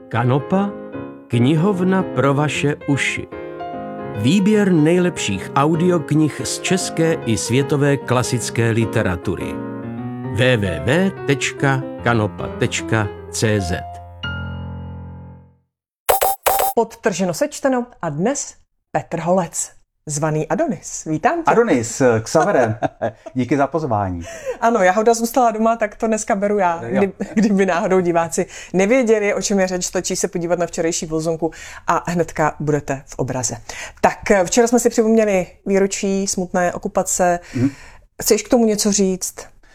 Kanopa, knihovna pro vaše uši. Výběr nejlepších audioknih z české i světové klasické literatury. www.kanopa.cz. Podtrženo sečteno a dnes Petr Holec, zvaný Adonis. Vítám tě. Adonis, Xaverem, díky za pozvání. Ano, Jahoda zůstala doma, tak to dneska beru já, kdyby náhodou diváci nevěděli, o čem je řeč, stačí se podívat na včerejší vlozonku a hnedka budete v obraze. Tak včera jsme si připomněli výročí smutné okupace. Chceš k tomu něco říct?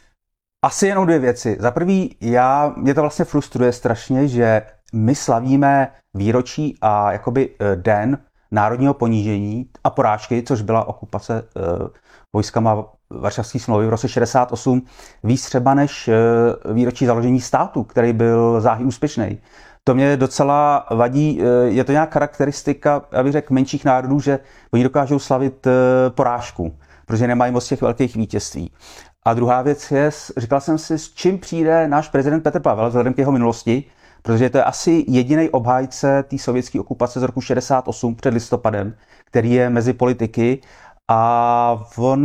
Asi jenom dvě věci. Za prvý, mě to vlastně frustruje strašně, že my slavíme výročí a jakoby den národního ponížení a porážky, což byla okupace vojskama Varšavské smlouvy v roce 68, víc třeba než výročí založení státu, který byl záhy úspěšný. To mě docela vadí, je to nějaká charakteristika, abych řekl, menších národů, že oni dokážou slavit porážku, protože nemají moc těch velkých vítězství. A druhá věc je, říkal jsem si, s čím přijde náš prezident Petr Pavel vzhledem k jeho minulosti, protože to je asi jediný obhájce té sovětské okupace z roku 68 před listopadem, který je mezi politiky, a on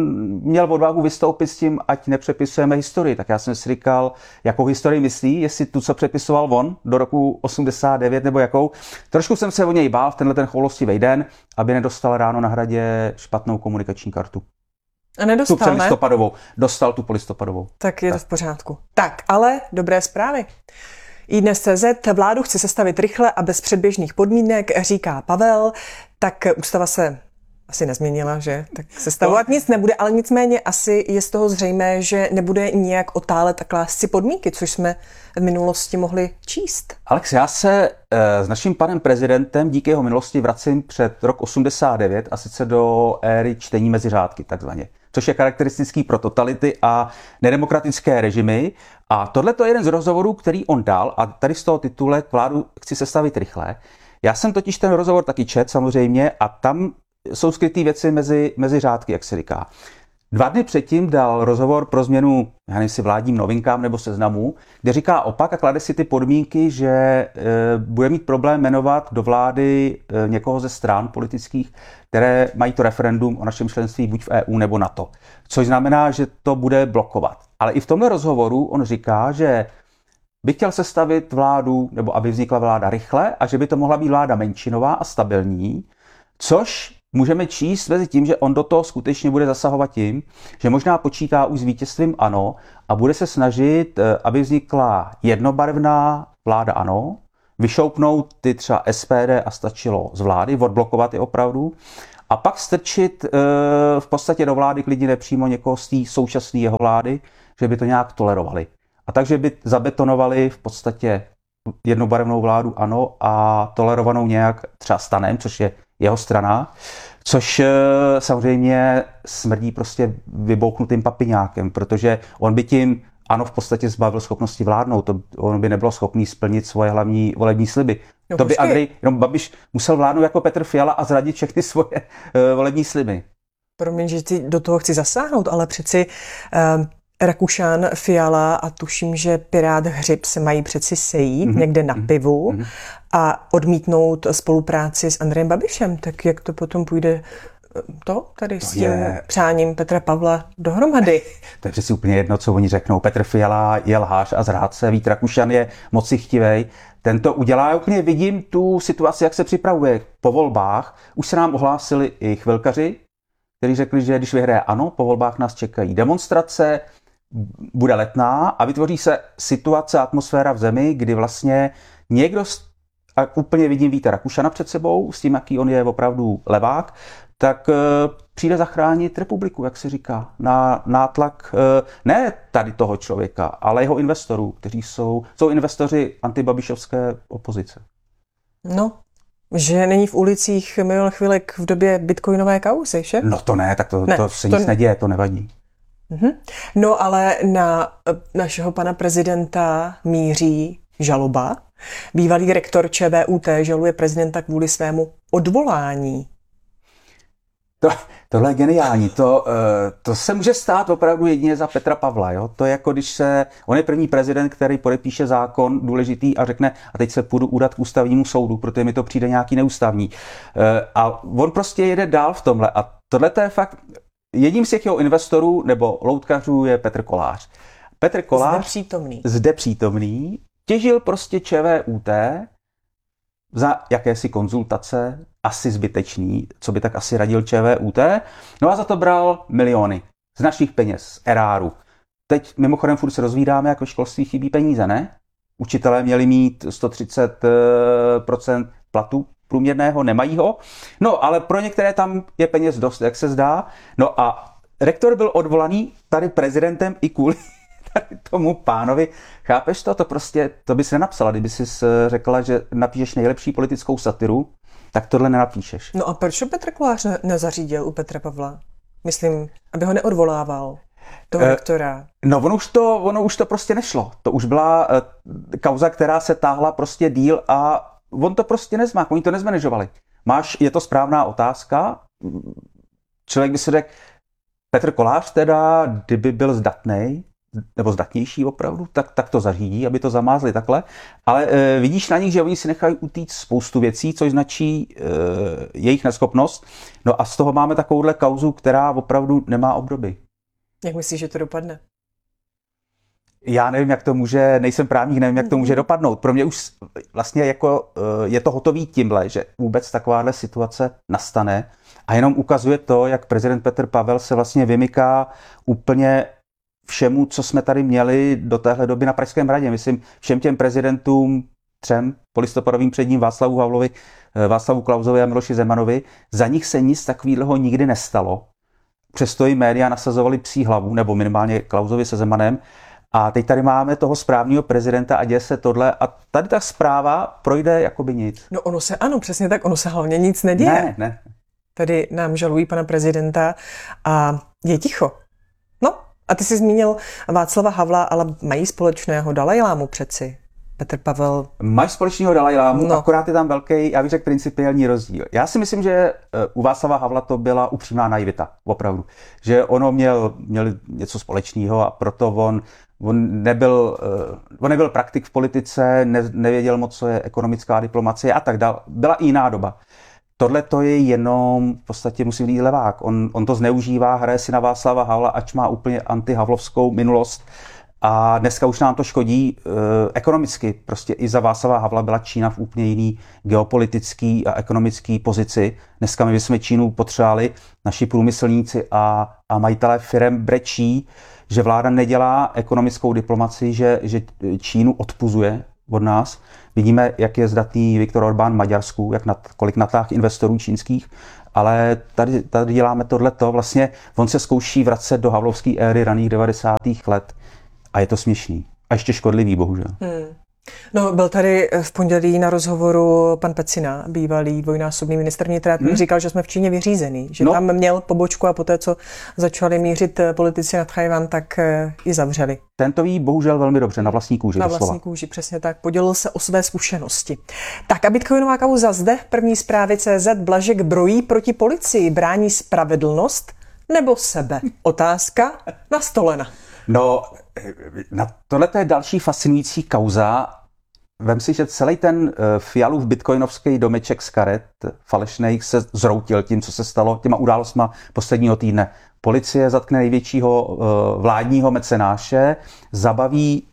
měl odvahu vystoupit s tím, ať nepřepisujeme historii. Tak já jsem si říkal, jakou historii myslí, jestli tu, co přepisoval on do roku 89 nebo jakou. Trošku jsem se o něj bál v ten choulostivý den, aby nedostal ráno na Hradě špatnou komunikační kartu. A nedostal, ne? Dostal tu polistopadovou. Tak je to v pořádku. Tak, ale dobré zprávy. iDnes.cz vládu chce sestavit rychle a bez předběžných podmínek, říká Pavel. Tak ústava se asi nezměnila, že? Tak sestavovat nic nebude, ale nicméně asi je z toho zřejmé, že nebude nijak otálet a klást si podmínky, což jsme v minulosti mohli číst. Alex, já se s naším panem prezidentem díky jeho minulosti vracím před rok 89 a sice do éry čtení mezi řádky takzvaně, což je charakteristický pro totality a nedemokratické režimy. A tohle je jeden z rozhovorů, který on dal, a tady z toho titulek vládu chci sestavit rychle. Já jsem totiž ten rozhovor taky čet samozřejmě a tam jsou skrytý věci mezi řádky, jak se říká. 2 dny předtím dal rozhovor pro změnu, já nevím, si vládním novinkám nebo Seznamu, kde říká opak a klade si ty podmínky, že bude mít problém jmenovat do vlády někoho ze stran politických, které mají to referendum o našem členství buď v EU nebo NATO. Což znamená, že to bude blokovat. Ale i v tomhle rozhovoru on říká, že by chtěl sestavit vládu, nebo aby vznikla vláda rychle a že by to mohla být vláda menšinová a stabilní, což můžeme číst mezi tím, že on do toho skutečně bude zasahovat tím, že možná počítá už s vítězstvím ANO a bude se snažit, aby vznikla jednobarevná vláda ANO, vyšoupnout ty třeba SPD a stačilo z vlády, odblokovat je opravdu, a pak strčit v podstatě do vlády klidně nepřímo někoho z té současné jeho vlády, že by to nějak tolerovali. A takže by zabetonovali v podstatě jednobarevnou vládu ANO a tolerovanou nějak třeba STANem, což je jeho strana, což samozřejmě smrdí prostě vybouchnutým papiňákem, protože on by tím ANO v podstatě zbavil schopnosti vládnout, on by nebyl schopný splnit svoje hlavní volební sliby. No, to by jenom Babiš musel vládnout jako Petr Fiala a zradit všechny svoje volební sliby. Promiň, že do toho chci zasáhnout, ale přeci Rakušan, Fiala a tuším, že Pirát, Hřib se mají přeci sejít někde na pivu a odmítnout spolupráci s Andrejem Babišem. Tak jak to potom půjde s tím přáním Petra Pavla dohromady? To je přeci úplně jedno, co oni řeknou. Petr Fiala je lhář a zrádce, Vít Rakušan je mocichtivej. Ten to udělá, úplně vidím tu situaci, jak se připravuje po volbách. Už se nám ohlásili i chvilkaři, kteří řekli, že když vyhraje ANO, po volbách nás čekají demonstrace, bude Letná a vytvoří se situace, atmosféra v zemi, kdy vlastně někdo, a úplně vidím Víta Rakušana před sebou, s tím, jaký on je opravdu levák, tak přijde zachránit republiku, jak se říká, na nátlak ne tady toho člověka, ale jeho investorů, kteří jsou investoři antibabišovské opozice. No, že není v ulicích Milan Chvilek v době bitcoinové kauzy, že? No to ne, tak to se nic neděje, to nevadí. No ale na našeho pana prezidenta míří žaloba. Bývalý rektor ČVUT žaluje prezidenta kvůli svému odvolání. Tohle je geniální. To se může stát opravdu jedině za Petra Pavla. Jo? To je jako když on je první prezident, který podepíše zákon důležitý a řekne, a teď se půjdu udat k ústavnímu soudu, protože mi to přijde nějaký neústavní. A on prostě jede dál v tomhle. A tohle to je fakt, jedním z těch jeho investorů nebo loutkařů je Petr Kolář. Petr Kolář, zde přítomný, těžil prostě ČVUT za jakési konzultace, asi zbytečný, co by tak asi radil ČVUT, no a za to bral miliony z našich peněz, eráru. Teď mimochodem furt se rozvídáme, jako školství chybí peníze, ne? Učitelé měli mít 130% platu průměrného, nemají ho. No, ale pro některé tam je peněz dost, jak se zdá. No a rektor byl odvolaný tady prezidentem i kvůli tady tomu pánovi. Chápeš to? To bys nenapsala, kdyby jsi řekla, že napíšeš nejlepší politickou satiru, tak tohle nenapíšeš. No a proč Petr Kolář nezařídil u Petra Pavla? Myslím, aby ho neodvolával, toho rektora. No ono už to prostě nešlo. To už byla kauza, která se táhla prostě díl a on to prostě nezmák, oni to nezmanežovali. Je to správná otázka? Člověk by si řekl, Petr Kolář teda, kdyby byl zdatnej, nebo zdatnější opravdu, tak to zařídí, aby to zamázli takhle. Ale vidíš na nich, že oni si nechají utíct spoustu věcí, což značí jejich neschopnost. No a z toho máme takovouhle kauzu, která opravdu nemá obdoby. Jak myslíš, že to dopadne? Já nevím, jak to může, nejsem právník, nevím, jak to může dopadnout. Pro mě už vlastně jako je to hotový tímhle, že vůbec takováhle situace nastane a jenom ukazuje to, jak prezident Petr Pavel se vlastně vymyká úplně všemu, co jsme tady měli do téhle doby na Pražském hradě. Myslím, všem těm prezidentům, 3 polistopadovým před ním, Václavu Havlovi, Václavu Klausovi a Miloši Zemanovi, za nich se nic takového nikdy nestalo. Přesto i média nasazovali psí hlavu, nebo minimálně Klausovi se Zemanem. A teď tady máme toho správního prezidenta a děje se tohle a tady ta zpráva projde jakoby nic. No ano, přesně tak, ono se hlavně nic neděje. Ne. Tady nám žalují pana prezidenta a je ticho. No, a ty jsi zmínil Václava Havla, ale mají společného Dalajlámu přeci. Petr Pavel. Mají společného Dalajlámu, akorát je tam velký, já bych řekl, principiální rozdíl. Já si myslím, že u Václava Havla to byla upřímná naivita, opravdu. Že ono měl něco společného a proto on nebyl praktik v politice, nevěděl moc, co je ekonomická diplomacie a tak dále. Byla i jiná doba. Tohle to je jenom, v podstatě musí být levák. On to zneužívá, hraje si na Václava Havla, ač má úplně antihavlovskou minulost. A dneska už nám to škodí ekonomicky. Prostě i za Václava Havla byla Čína v úplně jiný geopolitický a ekonomický pozici. Dneska my bychom Čínu potřebovali, naši průmyslníci a majitelé firem brečí, že vláda nedělá ekonomickou diplomacii, že Čínu odpuzuje od nás. Vidíme, jak je zdatný Viktor Orbán v Maďarsku, kolik natáh investorů čínských, ale tady děláme tohleto. Vlastně on se zkouší vracet do havlovské éry raných 90. let a je to směšný. A ještě škodlivý, bohužel. No, byl tady v pondělí na rozhovoru pan Pecina, bývalý dvojnásobný ministr vnitra, říkal, že jsme v Číně vyřízený, že tam měl pobočku a poté, co začali mířit politici na Tchaj-wan, tak ji zavřeli. Ten to ví bohužel velmi dobře, na vlastní kůži. Na vlastní kůži, přesně tak. Podělil se o své zkušenosti. Tak a bitcoinová kauza zde, první zprávy CZ, Blažek brojí proti policii, brání spravedlnost nebo sebe? Otázka nastolena. No, tohle je další fascinující kauza. Vem si, že celý ten Fialův bitcoinovský domeček z karet falešných se zroutil tím, co se stalo těma událostma posledního týdne. Policie zatkne největšího vládního mecenáše, zabaví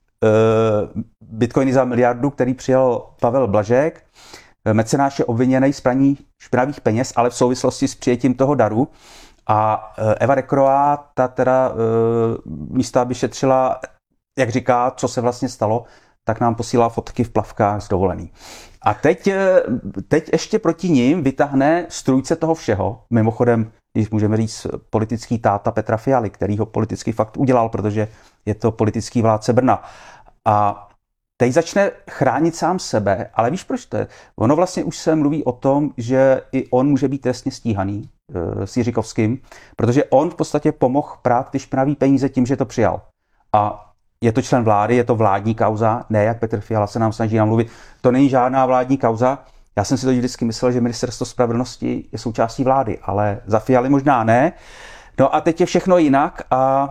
bitcoiny za miliardu, který přijal Pavel Blažek. Mecenáš je obviněný z praní špinavých peněz, ale v souvislosti s přijetím toho daru. A Eva Rekrová, ta teda místo, aby šetřila, jak říká, co se vlastně stalo, tak nám posílá fotky v plavkách z dovolený. A teď ještě proti ním vytáhne strůjce toho všeho, mimochodem, když můžeme říct, politický táta Petra Fialy, který ho politický fakt udělal, protože je to politický vládce Brna. A teď začne chránit sám sebe, ale víš, proč to je? Ono vlastně už se mluví o tom, že i on může být trestně stíhaný s Jiříkovským, protože on v podstatě pomohl prát ty špinavý peníze tím, že to přijal. A je to člen vlády, je to vládní kauza, ne jak Petr Fiala se nám snaží namluvit. To není žádná vládní kauza. Já jsem si to vždycky myslel, že ministerstvo spravedlnosti je součástí vlády, ale za Fialy možná ne. No a teď je všechno jinak a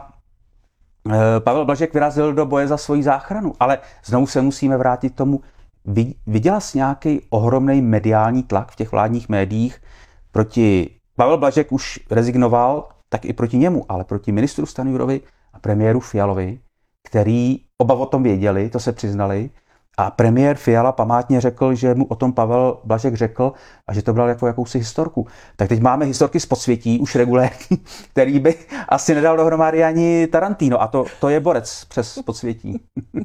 Pavel Blažek vyrazil do boje za svoji záchranu, ale znovu se musíme vrátit k tomu, viděla jsi nějaký ohromný mediální tlak v těch vládních médiích proti, Pavel Blažek už rezignoval, tak i proti němu, ale proti ministru Stanjurovi a premiéru Fialovi, který oba o tom věděli, to se přiznali, a premiér Fiala památně řekl, že mu o tom Pavel Blažek řekl a že to bral jako jakousi historku. Tak teď máme historky z podsvětí, už regulérní, který by asi nedal dohromady ani Tarantino. A to je borec přes podsvětí.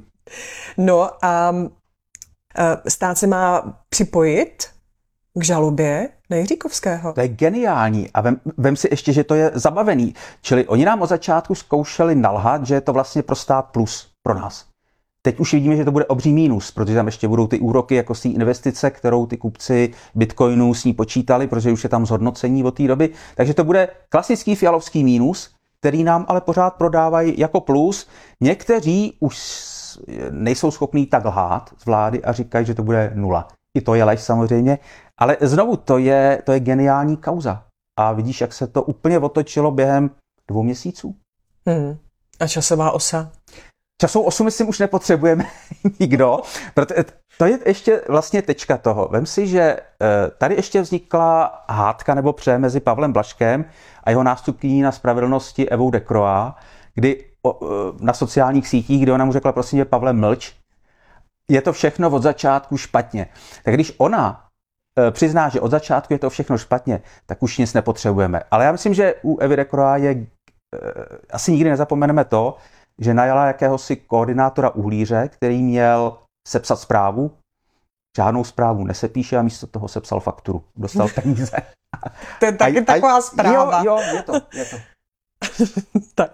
No a stát se má připojit k žalobě Nejříkovského. To je geniální. A vem si ještě, že to je zabavený. Čili oni nám od začátku zkoušeli nalhat, že je to vlastně pro stát plus pro nás. Teď už vidíme, že to bude obří mínus, protože tam ještě budou ty úroky jako z té investice, kterou ty kupci bitcoinů s ní počítali, protože už je tam zhodnocení od té doby. Takže to bude klasický fialovský mínus, který nám ale pořád prodávají jako plus. Někteří už nejsou schopní tak lhát z vlády a říkají, že to bude 0. I to je lež samozřejmě, ale znovu to je geniální kauza. A vidíš, jak se to úplně otočilo během 2 měsíců. A časová osa? Časovou osu, myslím, už nepotřebujeme nikdo, protože to je ještě vlastně tečka toho. Vem si, že tady ještě vznikla hádka nebo pře mezi Pavlem Blažkem a jeho nástupkyní na spravedlnosti Evou Decroix, kdy na sociálních sítích, kde ona mu řekla, prosím tě, Pavle, mlč, je to všechno od začátku špatně. Tak když ona přizná, že od začátku je to všechno špatně, tak už nic nepotřebujeme. Ale já myslím, že u Evy Decroix je asi nikdy nezapomeneme to, že najala jakéhosi koordinátora Uhlíře, který měl sepsat zprávu. Žádnou zprávu nesepíše a místo toho sepsal fakturu. Dostal peníze. To je taky taková zpráva. Jo, je to. Tak.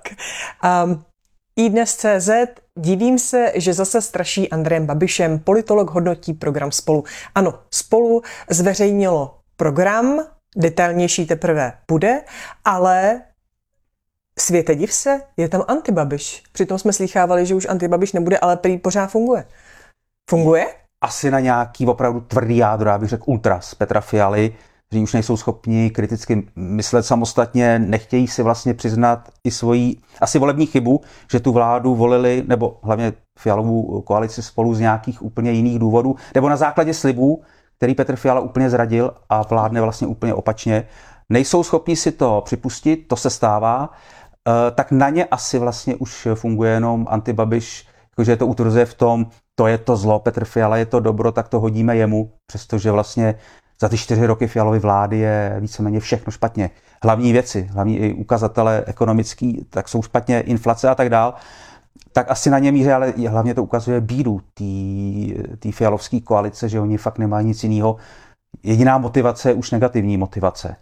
iDnes.cz. Divím se, že zase straší Andrejem Babišem. Politolog hodnotí program Spolu. Ano, Spolu zveřejnilo program, detailnější teprve bude, ale světe div se, je tam antibabiš. Přitom jsme slýchávali, že už antibabiš nebude, ale prý pořád funguje. Funguje? Asi na nějaký opravdu tvrdý jádro, já bych řekl ultras Petra Fialy, kteří už nejsou schopni kriticky myslet samostatně, nechtějí si vlastně přiznat i svoji asi volební chybu, že tu vládu volili, nebo hlavně Fialovu koalici Spolu z nějakých úplně jiných důvodů, nebo na základě slibů, který Petr Fiala úplně zradil a vládne vlastně úplně opačně. Nejsou schopni si to připustit, to se stává, tak na ně asi vlastně už funguje jenom antibabiš, jakože je to utvrzuje v tom, to je to zlo, Petr Fiala je to dobro, tak to hodíme jemu, přestože vlastně za ty 4 roky Fialovy vlády je víceméně všechno špatně. Hlavní věci, hlavní i ukazatele ekonomický, tak jsou špatně, inflace a tak dál. Tak asi na ně míří, ale hlavně to ukazuje bídu té fialovské koalice, že oni fakt nemají nic jiného. Jediná motivace je už negativní motivace.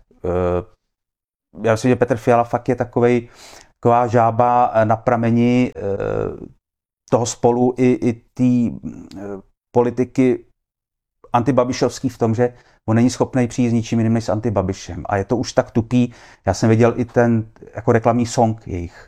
Já myslím, že Petr Fiala fakt je taková žába na prameni toho Spolu i té politiky antibabišovský v tom, že on není schopný přijít s ničím jiným než s antibabišem. A je to už tak tupý. Já jsem viděl i ten jako reklamní song jejich.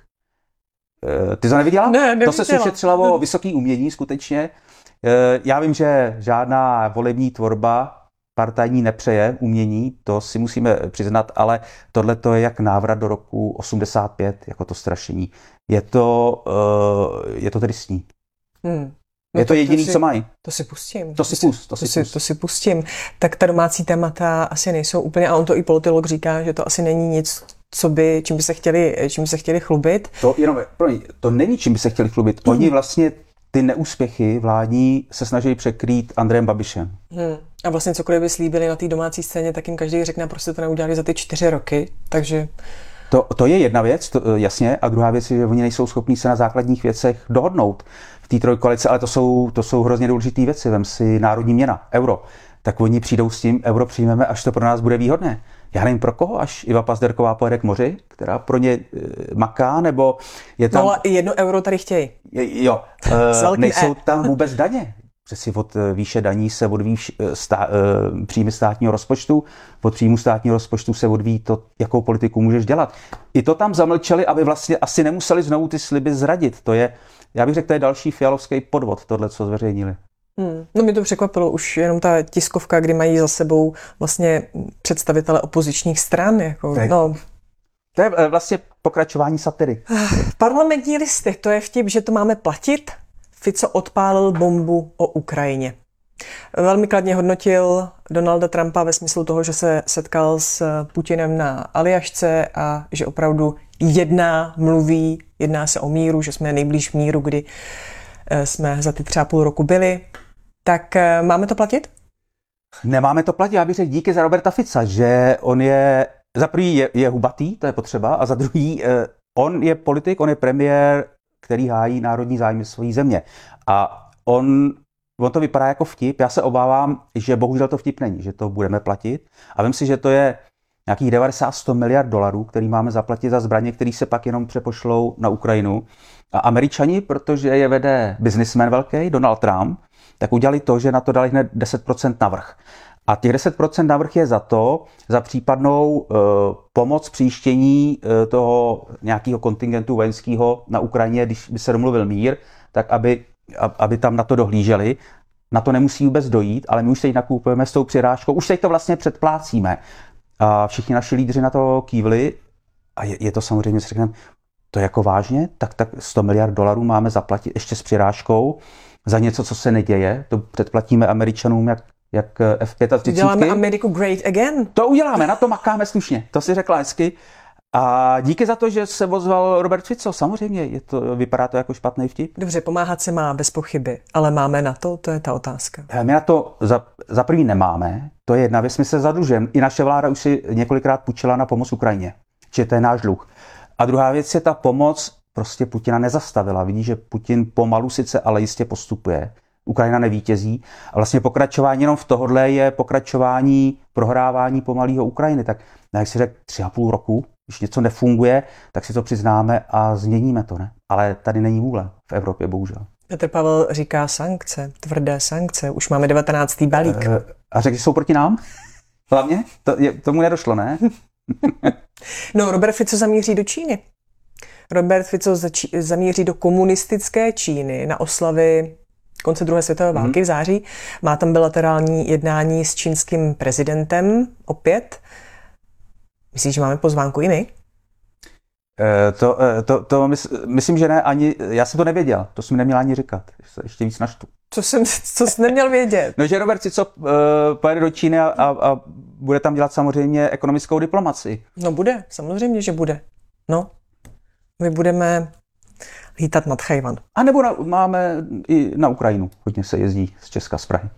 Ty to neviděla? Ne, neviděla. To se ušetřilo o vysoký umění skutečně. Já vím, že žádná volební tvorba partajní nepřeje umění, to si musíme přiznat, ale tohle to je jak návrat do roku 85, jako to strašení. Je to tristní. No je to jediný, co mají. To si pustím. To si pustím. Tak ta domácí témata asi nejsou úplně, a on to i politolog říká, že to asi není nic, čím by se chtěli chlubit. To není, čím by se chtěli chlubit. Oni vlastně ty neúspěchy vládní se snaží překrýt Andrejem Babišem. A vlastně cokoliv by slíbili na té domácí scéně, tak jim každý řekne, proč to neudělali za ty 4 roky, takže... To je jedna věc, jasně, a druhá věc je, že oni nejsou schopní se na základních věcech dohodnout v té trojkoalici, ale to jsou hrozně důležité věci. Vem si národní měna, euro. Tak oni přijdou s tím, euro přijmeme, až to pro nás bude výhodné. Já nevím pro koho, až Iva Pazderková pojede k moři, která pro ně maká, nebo je tam... No ale 1 euro tady chtějí. Jo, nejsou tam vůbec daně. Přesně od výše daní se odvíjí příjmy státního rozpočtu, od příjmu státního rozpočtu se odvíjí to, jakou politiku můžeš dělat. I to tam zamlčeli, aby vlastně asi nemuseli znovu ty sliby zradit. To je, já bych řekl, to je další fialovský podvod, tohle, co zveřejnili. No mě to překvapilo už jenom ta tiskovka, kdy mají za sebou vlastně představitele opozičních stran. Jako, no. To je vlastně pokračování satiry. Parlamentní listy, to je vtip, že to máme platit. Fico odpálil bombu o Ukrajině. Velmi kladně hodnotil Donalda Trumpa ve smyslu toho, že se setkal s Putinem na Aljašce a že opravdu jedná se o míru, že jsme nejblíž míru, kdy jsme za ty 3,5 roku byli. Tak máme to platit? Nemáme to platit, já bych řekl díky za Roberta Fica, že on je, za prvý je hubatý, to je potřeba, a za druhý on je politik, on je premiér, který hájí národní zájmy své země. A on to vypadá jako vtip, já se obávám, že bohužel to vtip není, že to budeme platit. A vím si, že to je nějakých 90-100 miliard dolarů, který máme zaplatit za zbraně, které se pak jenom přepošlou na Ukrajinu. A Američani, protože je vede biznismen velký, Donald Trump, tak udělali to, že na to dali hned 10% navrch. A těch 10% navrch je za případnou pomoc příštění toho nějakého kontingentu vojenského na Ukrajině, když by se domluvil mír, tak aby tam na to dohlíželi. Na to nemusí vůbec dojít, ale my už teď nakupujeme s tou přirážkou, už teď to vlastně předplácíme. A všichni naši lídři na to kývli a je to samozřejmě, si řekneme, to jako vážně, tak 100 miliard dolarů máme zaplatit ještě s přirážkou za něco, co se neděje. To předplatíme Američanům jak F-35. Děláme Ameriku great again. To uděláme, na to makáme slušně. To si řekla hezky. A díky za to, že se ozval Robert Fico, samozřejmě, vypadá to jako špatný vtip. Dobře, pomáhat se má bez pochyby, ale máme na to? To je ta otázka. My na to za první nemáme, to je jedna věc, my se zadlužujeme. I naše vláda už si několikrát půjčila na pomoc Ukrajině, že to je náš dluh. A druhá věc je ta pomoc, prostě Putina nezastavila. Vidí, že Putin pomalu sice, ale jistě postupuje. Ukrajina nevítězí. A vlastně pokračování jenom v tohodle je pokračování prohrávání pomalého Ukrajiny. Tak jak si řekl, 3,5 roku, když něco nefunguje, tak si to přiznáme a změníme to, ne? Ale tady není vůle v Evropě, bohužel. Petr Pavel říká sankce, tvrdé sankce. Už máme 19. balík. A řekl, že jsou proti nám? Hlavně? Tomu nedošlo, ne? No, Robert Fico zamíří do Číny. Robert Fico zamíří do komunistické Číny na oslavy konce druhé světové války v září. Má tam bilaterální jednání s čínským prezidentem opět. Myslíš, že máme pozvánku i my? Myslím, že ne, ani, já jsem to nevěděl, to jsem neměl ani říkat, ještě víc naštu. Co jsi neměl vědět? No, že Robert Fico pojede do Číny a bude tam dělat samozřejmě ekonomickou diplomaci. No bude, samozřejmě, že bude. No, my budeme lítat nad Tchajwan. A nebo máme i na Ukrajinu, hodně se jezdí z Česka, z Prahy.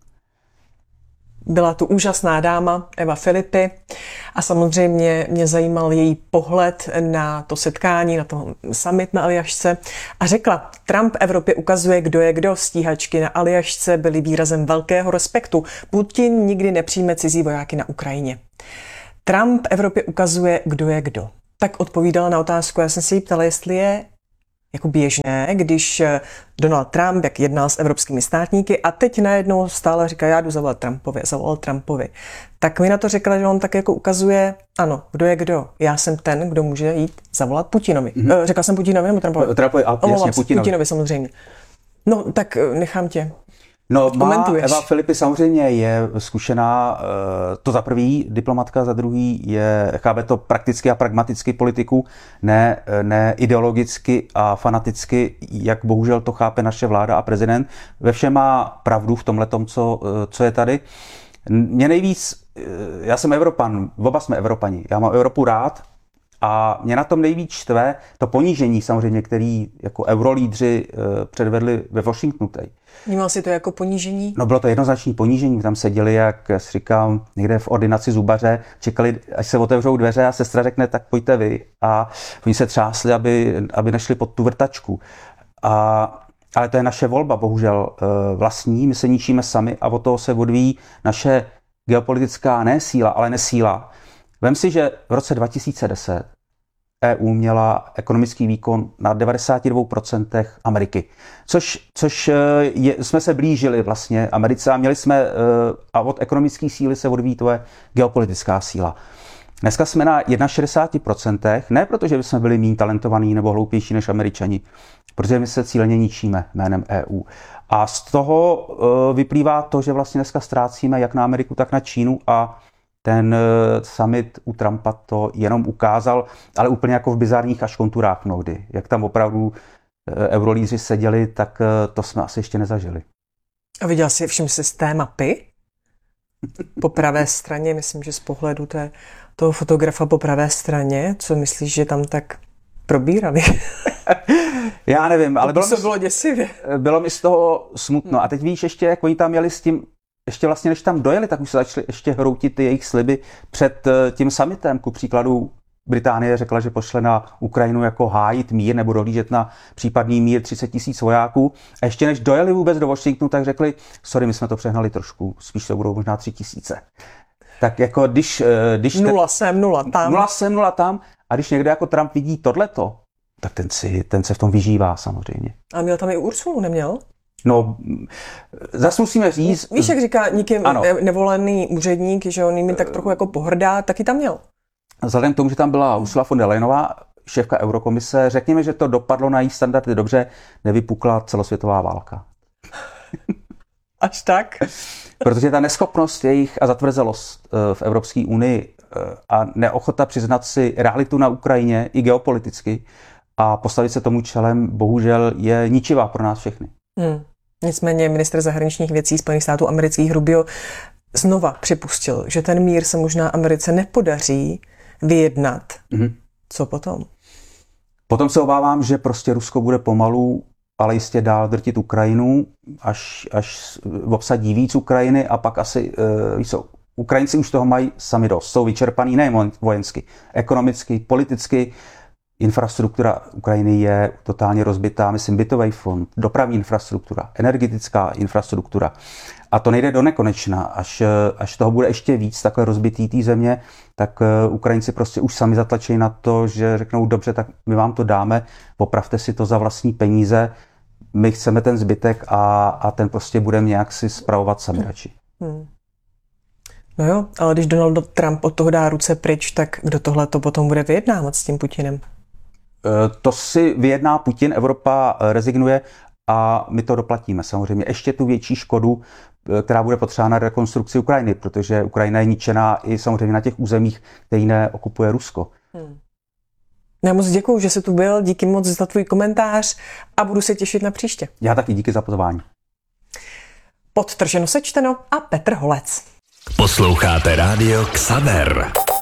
Byla tu úžasná dáma Eva Filipy a samozřejmě mě zajímal její pohled na to setkání, na to summit na Aljašce a řekla, Trump Evropě ukazuje, kdo je kdo. Stíhačky na Aljašce byly výrazem velkého respektu. Putin nikdy nepřijme cizí vojáky na Ukrajině. Trump Evropě ukazuje, kdo je kdo. Tak odpovídala na otázku, já jsem se jí ptala, jestli je jako běžné, když Donald Trump, jak jednal s evropskými státníky a teď najednou stále říká, já jdu zavolal Trumpovi. Tak mi na to řekla, že on tak jako ukazuje, ano, kdo je kdo. Já jsem ten, kdo může jít zavolat Putinovi. Řekla jsem Putinovi nebo Trumpovi? Trumpovi, jasně, Putinovi samozřejmě. No, tak nechám tě. No, Eva Filipy samozřejmě je zkušená, to za prvý diplomatka, za druhý chápe to prakticky a pragmaticky politiku, ne ideologicky a fanaticky, jak bohužel to chápe naše vláda a prezident. Ve všem má pravdu v tomhletom, co je tady. Mě nejvíc, já jsem Evropan, oba jsme Evropani, já mám Evropu rád a mě na tom nejvíc štve to ponížení samozřejmě, který jako eurolídři předvedli ve Washingtonu tady. Vnímal jsi to jako ponížení? No bylo to jednoznačné ponížení, tam seděli, jak si říkám, někde v ordinaci zubaře, čekali, až se otevřou dveře a sestra řekne, tak pojďte vy. A oni se třásli, aby nešli pod tu vrtačku. Ale to je naše volba, bohužel vlastní, my se ničíme sami a od toho se odvíjí naše geopolitická ne síla, ale nesíla. Vem si, že v roce 2010 EU měla ekonomický výkon na 92% Ameriky. Což jsme se blížili vlastně Americe a měli jsme, a od ekonomické síly se odvíjí to je geopolitická síla. Dneska jsme na 61%, ne protože bychom byli méně talentovaní nebo hloupější než Američani, protože my se cíleně ničíme jménem EU. A z toho vyplývá to, že vlastně dneska ztrácíme jak na Ameriku, tak na Čínu a ten summit u Trumpa to jenom ukázal, ale úplně jako v bizarních až konturách mnohdy. Jak tam opravdu eurolídři seděli, tak to jsme asi ještě nezažili. A viděl jsi, všim si z té mapy? Po pravé straně, myslím, že z pohledu toho fotografa po pravé straně, co myslíš, že tam tak probírali? Já nevím, ale bylo děsivě. Bylo mi z toho smutno. A teď víš ještě, jak oni tam jeli s tím, ještě vlastně než tam dojeli, tak už se začali ještě hroutit ty jejich sliby před tím summitem. Ku příkladu Británie řekla, že pošle na Ukrajinu jako hájit mír nebo dohlížet na případný mír 30 000 vojáků. A ještě než dojeli vůbec do Washingtonu, tak řekli, sorry, my jsme to přehnali trošku, spíš to budou možná 3 000. Tak jako když 0 sem, 0 tam. 0 sem, 0 tam. A když někdo jako Trump vidí tohleto, tak ten se v tom vyžívá samozřejmě. A měl tam i Ursulu, neměl? No, zase musíme říct... Víš, jak říká nikým nevolený úředník, že on jim tak trochu jako pohrdá, taky tam měl. Vzhledem k tomu, že tam byla Ursula von der Leyenová, šéfka Eurokomise, řekněme, že to dopadlo na její standardy dobře, nevypukla celosvětová válka. Až tak? Protože ta neschopnost jejich a zatvrzelost v Evropské unii a neochota přiznat si realitu na Ukrajině i geopoliticky a postavit se tomu čelem, bohužel je ničivá pro nás všechny. Nicméně ministr zahraničních věcí Spojených států amerických Rubio znova připustil, že ten mír se možná Americe nepodaří vyjednat. Co potom? Potom se obávám, že prostě Rusko bude pomalu, ale jistě dál drtit Ukrajinu, až obsadí víc Ukrajiny a pak asi, Ukrajinci už toho mají sami dost. Jsou vyčerpaný nejen vojensky, ekonomicky, politicky. Infrastruktura Ukrajiny je totálně rozbitá, myslím, bytový fond, dopravní infrastruktura, energetická infrastruktura. A to nejde do nekonečna. Až toho bude ještě víc takhle rozbitý té země, tak Ukrajinci prostě už sami zatlačí na to, že řeknou, dobře, tak my vám to dáme, popravte si to za vlastní peníze, my chceme ten zbytek a ten prostě budeme nějak si spravovat sami radši. No jo, ale když Donald Trump od toho dá ruce pryč, tak kdo tohle to potom bude vyjednávat s tím Putinem? To si vyjedná Putin, Evropa rezignuje a my to doplatíme samozřejmě. Ještě tu větší škodu, která bude potřeba na rekonstrukci Ukrajiny, protože Ukrajina je ničená i samozřejmě na těch územích, které neokupuje Rusko. Já moc děkuju, že jsi tu byl, díky moc za tvůj komentář a budu se těšit na příště. Já taky, díky za pozvání. Podtrženo sečteno a Petr Holec. Posloucháte rádio Xaver.